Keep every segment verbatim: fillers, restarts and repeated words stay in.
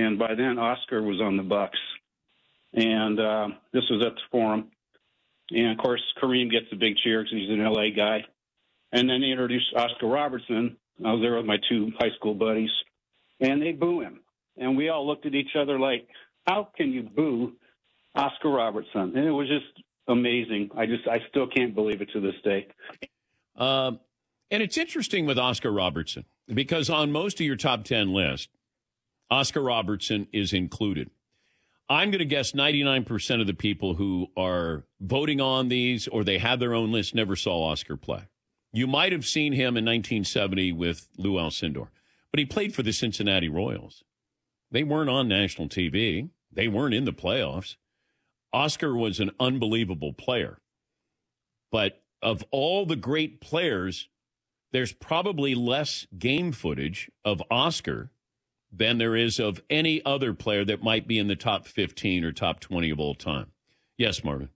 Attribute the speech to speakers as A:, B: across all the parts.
A: and by then Oscar was on the Bucks. And uh, this was at the Forum. And, of course, Kareem gets a big cheer because he's an L A guy. And then they introduced Oscar Robertson. I was there with my two high school buddies, and they boo him. And we all looked at each other like, how can you boo Oscar Robertson? And it was just amazing. I just, I still can't believe it to this day.
B: Uh, and it's interesting with Oscar Robertson because on most of your top ten list, Oscar Robertson is included. I'm going to guess ninety-nine percent of the people who are voting on these or they have their own list never saw Oscar play. You might have seen him in nineteen seventy with Lou Alcindor, but he played for the Cincinnati Royals. They weren't on national T V. They weren't in the playoffs. Oscar was an unbelievable player. But of all the great players, there's probably less game footage of Oscar than there is of any other player that might be in the top fifteen or top twenty of all time. Yes, Marvin.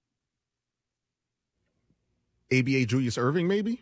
C: A B A Julius Erving, maybe?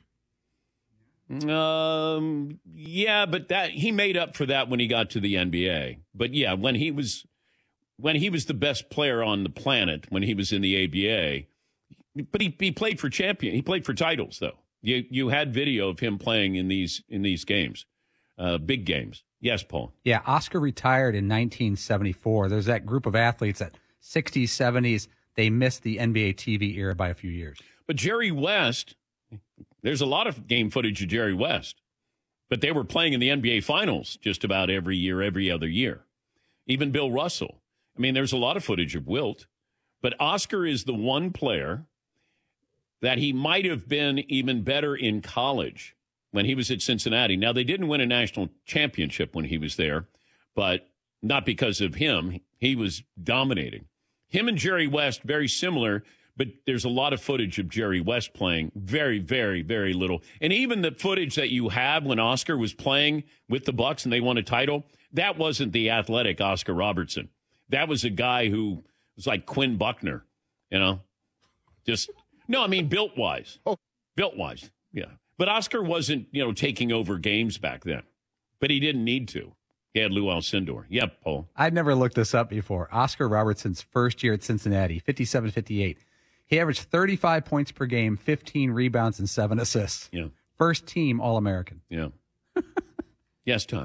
B: Um, yeah, but that he made up for that when he got to the N B A. But yeah, when he was when he was the best player on the planet, when he was in the A B A, but he, he played for champion. He played for titles, though. You you had video of him playing in these in these games, uh, big games. Yes, Paul.
D: Yeah, Oscar retired in nineteen seventy-four. There's that group of athletes that sixties, seventies, they missed the N B A T V era by a few years.
B: But Jerry West, there's a lot of game footage of Jerry West, but they were playing in the N B A Finals just about every year, every other year. Even Bill Russell. I mean, there's a lot of footage of Wilt, but Oscar is the one player that he might have been even better in college when he was at Cincinnati. Now, they didn't win a national championship when he was there, but not because of him. He was dominating. Him and Jerry West, very similar, but there's a lot of footage of Jerry West playing. Very, very, very little. And even the footage that you have when Oscar was playing with the Bucks and they won a title, that wasn't the athletic Oscar Robertson. That was a guy who was like Quinn Buckner, you know? Just, no, I mean, built-wise.
C: Oh.
B: Built-wise, yeah. But Oscar wasn't, you know, taking over games back then. But he didn't need to. He had Lou Alcindor. Yep, Paul.
D: I'd never looked this up before. Oscar Robertson's first year at Cincinnati, fifty-seven fifty-eight. He averaged thirty-five points per game, fifteen rebounds, and seven assists.
B: Yeah.
D: First team All-American.
B: Yeah. Yes, Todd.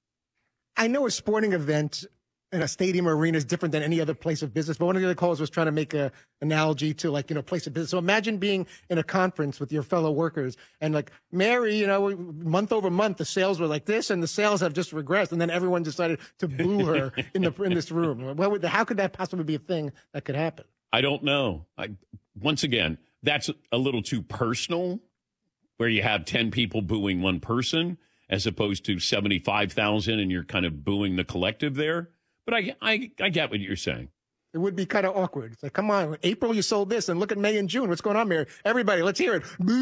E: I know a sporting event in a stadium or arena is different than any other place of business, but one of the other callers was trying to make an analogy to, like, you know, place of business. So imagine being in a conference with your fellow workers and, like, Mary, you know, month over month, the sales were like this and the sales have just regressed. And then everyone decided to boo her in the in this room. Well, how could that possibly be a thing that could happen?
B: I don't know. I, once again, that's a little too personal where you have ten people booing one person as opposed to seventy-five thousand and you're kind of booing the collective there. But I, I, I get what you're saying.
E: It would be kind of awkward. It's like, come on, April, you sold this, and look at May and June. What's going on, Mary? Everybody, let's hear it.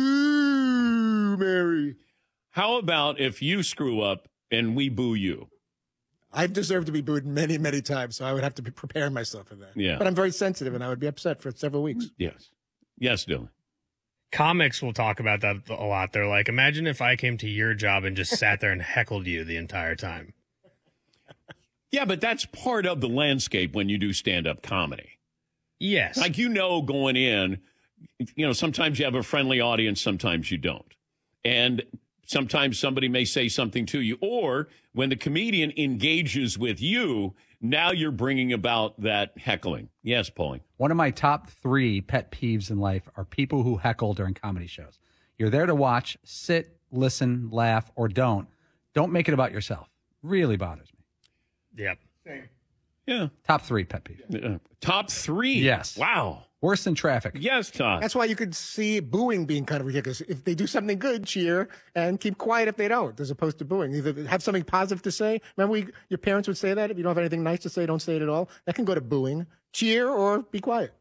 E: Boo, Mary.
B: How about if you screw up and we boo you?
E: I've deserved to be booed many, many times, so I would have to be preparing myself for that.
B: Yeah.
E: But I'm very sensitive, and I would be upset for several weeks.
B: Yes. Yes, Dylan.
F: Comics will talk about that a lot. They're like, imagine if I came to your job and just sat there and heckled you the entire time.
B: Yeah, but that's part of the landscape when you do stand-up comedy.
F: Yes.
B: Like, you know, going in, you know, sometimes you have a friendly audience, sometimes you don't. And sometimes somebody may say something to you. Or when the comedian engages with you, now you're bringing about that heckling. Yes, Paulie.
D: One of my top three pet peeves in life are people who heckle during comedy shows. You're there to watch, sit, listen, laugh, or don't. Don't make it about yourself. Really bothers me.
F: Yep.
E: Same.
B: Yeah.
D: Top three pet peeves.
B: Uh, top three?
D: Yes.
B: Wow.
D: Worse than traffic.
B: Yes, Todd.
E: That's why you could see booing being kind of ridiculous. If they do something good, cheer, and keep quiet if they don't, as opposed to booing. Either have something positive to say. Remember, we, your parents would say that? If you don't have anything nice to say, don't say it at all. That can go to booing. Cheer or be quiet.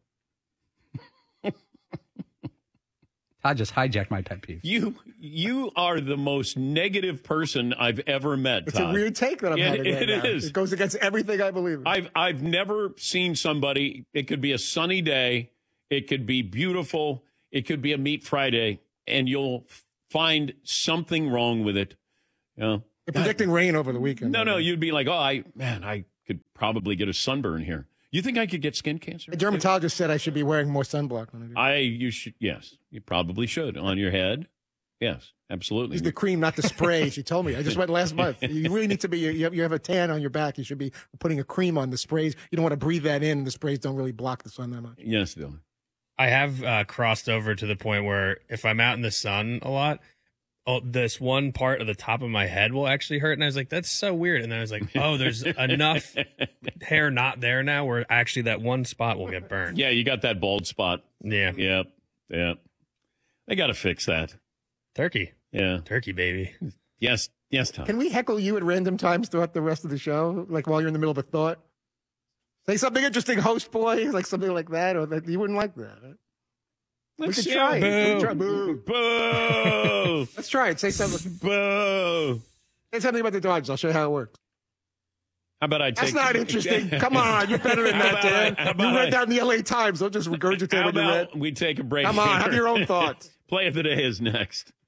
D: Todd just hijacked my pet peeve.
B: You you are the most negative person I've ever met,
E: It's
B: Todd.
E: a weird take that I'm
B: It-
E: having right
B: it
E: now.
B: is.
E: It goes against everything I believe in.
B: I've I've never seen somebody. It could be a sunny day. It could be beautiful. It could be a meat Friday, and you'll find something wrong with it. You know?
E: They're predicting rain over the weekend.
B: No, no, you'd be like, oh, I man, I could probably get a sunburn here. You think I could get skin cancer?
E: A dermatologist said I should be wearing more sunblock. When I, do.
B: I, you should, yes. You probably should. On your head. Yes, absolutely.
E: Use the cream, not the spray. She told me. I just went last month. You really need to be, you have, you have a tan on your back. You should be putting a cream on the sprays. You don't want to breathe that in. The sprays don't really block the sun that much.
B: Yes, Dylan.
F: I have uh, crossed over to the point where if I'm out in the sun a lot, oh, this one part of the top of my head will actually hurt. And I was like, that's so weird. And then I was like, oh, there's enough hair not there now where actually that one spot will get burned.
B: Yeah, you got that bald spot.
F: Yeah.
B: Yep. Yep. They got to fix that.
F: Turkey.
B: Yeah.
F: Turkey, baby.
B: Yes. Yes, Tom.
E: Can we heckle you at random times throughout the rest of the show? Like while you're in the middle of a thought? Say something interesting, host boy, like something like that, or that you wouldn't like that. Right? We
B: Let's
E: could
B: see
E: try
B: it.
E: it. We could try-
B: Boo.
E: Boo.
B: Boo.
E: Let's try it. Say something.
B: Boo.
E: Say something about the Dodgers. I'll show you how it works.
B: How about I take...
E: That's not interesting. Come on, you're better than
B: How
E: that,
B: about
E: Dan.
B: I- how about
E: You read
B: I-
E: that in the L A Times. Don't just regurgitate
B: How
E: what you read.
B: about we take a break
E: Come on,
B: here?
E: have your own thoughts.
B: Play of the day is next.